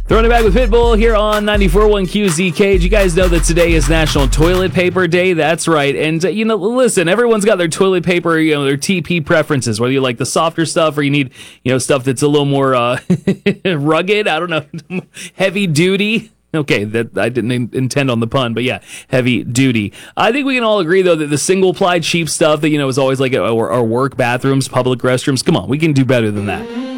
Throwing it back with Pitbull here on 94.1 QZK. Did you guys know that today is National Toilet Paper Day? That's right. And, listen, everyone's got their toilet paper, their TP preferences, whether you like the softer stuff or you need, stuff that's a little more rugged, I don't know, heavy duty. Okay, that I didn't intend on the pun, but yeah, heavy duty. I think we can all agree, though, that the single-ply cheap stuff that, is always like our work bathrooms, public restrooms, come on, we can do better than that.